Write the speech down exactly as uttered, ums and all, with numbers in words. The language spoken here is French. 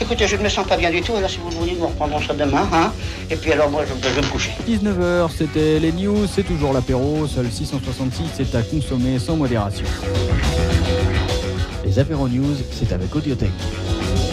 écoutez, je ne me sens pas bien du tout, alors si vous le voulez, nous reprendrons ça demain, hein. Et puis alors, moi, je, je vais me coucher. dix-neuf heures, c'était les news, c'est toujours l'apéro, seul six cent soixante-six, c'est à consommer sans modération. Les apéros news, c'est avec Audiothèque.